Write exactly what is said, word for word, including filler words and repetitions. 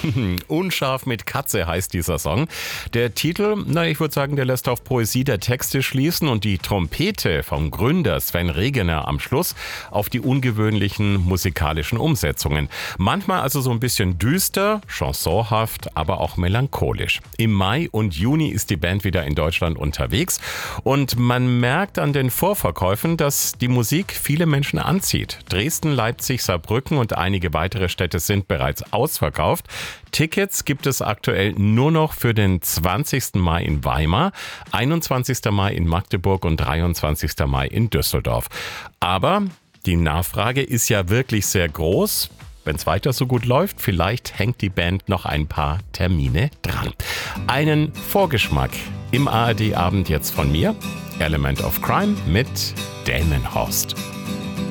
Unscharf mit Katze heißt dieser Song. Der Titel, na, ich würde sagen, der lässt auf Poesie der Texte schließen und die Trompete vom Gründer Sven Regener am Schluss auf die ungewöhnlichen musikalischen Umsetzungen. Manchmal also so ein bisschen düster, chansonhaft, aber auch melancholisch. Im Mai und Juni ist die Band wieder in Deutschland unterwegs und man merkt an den Vorverkäufen, dass die Musik viele Menschen anzieht. Dresden, Leipzig, Saarbrücken und einige weitere Städte sind bereits ausverkauft. Tickets gibt es aktuell nur noch für den zwanzigsten Mai in Weimar, einundzwanzigsten Mai in Magdeburg und dreiundzwanzigsten Mai in Düsseldorf. Aber die Nachfrage ist ja wirklich sehr groß. Wenn es weiter so gut läuft, vielleicht hängt die Band noch ein paar Termine dran. Einen Vorgeschmack im A R D-Abend jetzt von mir. Element of Crime mit Delmenhorst.